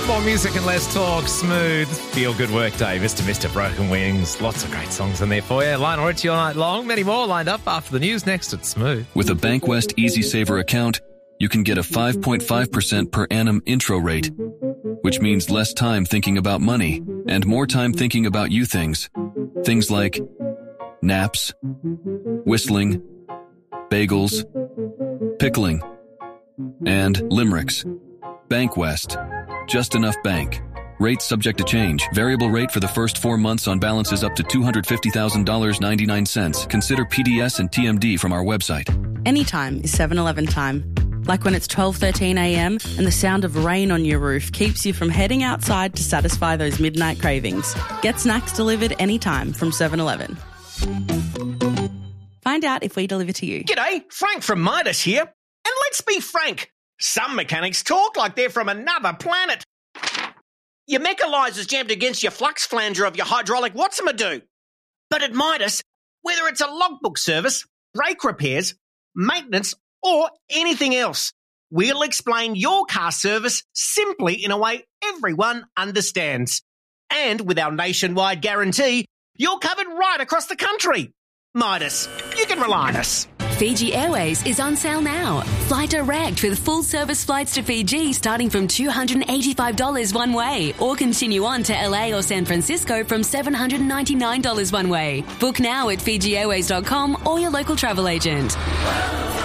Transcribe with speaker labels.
Speaker 1: More music and less talk. Smooth. Feel good work day. Mr. Broken Wings. Lots of great songs in there for you. Lionel Richie all night long. Many more lined up after the news next at Smooth.
Speaker 2: With a Bankwest Easy Saver account, you can get a 5.5% per annum intro rate, which means less time thinking about money and more time thinking about you things. Things like naps, whistling, bagels, pickling, and limericks. Bankwest. Just enough bank. Rates subject to change. Variable rate for the first 4 months on balances up to $250,000.99. Consider PDS and TMD from our website.
Speaker 3: Anytime is 7-Eleven time. Like when it's 12:13 a.m. and the sound of rain on your roof keeps you from heading outside to satisfy those midnight cravings. Get snacks delivered anytime from 7-Eleven. Find out if we deliver to you.
Speaker 4: G'day, Frank from Midas here. And let's be frank, some mechanics talk like they're from another planet. Your mechanizer's jammed against your flux flanger of your hydraulic Whatsama-do. But at Midas, whether it's a logbook service, brake repairs, maintenance, or anything else, we'll explain your car service simply in a way everyone understands. And with our nationwide guarantee, you're covered right across the country. Midas, you can rely on us.
Speaker 5: Fiji Airways is on sale now. Fly direct with full service flights to Fiji starting from $285 one way, or continue on to LA or San Francisco from $799 one way. Book now at FijiAirways.com or your local travel agent.